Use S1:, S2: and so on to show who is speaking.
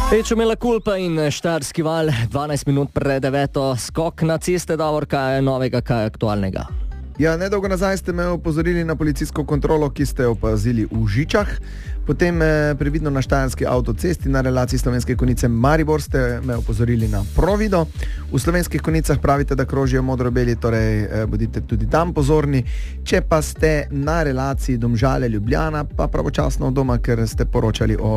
S1: Čumela Kulpa in Štajerski val, 12 minut pred 9. Skok na ceste, Davor, kaj je novega, kaj je aktualnega?
S2: Ja, nedolgo nazaj ste me opozorili na policijsko kontrolo, ki ste opazili v Žičah. Potem previdno na Štajerski avtocesti na relaciji Slovenske Konjice Maribor ste me opozorili na Provido. V Slovenskih Konjicah pravite, da krožijo modro-beli, torej bodite tudi tam pozorni. Če pa ste na relaciji Domžale Ljubljana, pa pravočasno od doma, ker ste poročali o